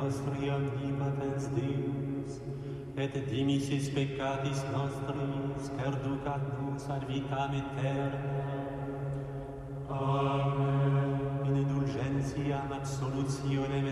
nostri omnipotens Deus, et dimissis peccatis nostris, perducat nos ad vitam aeterna. Amen.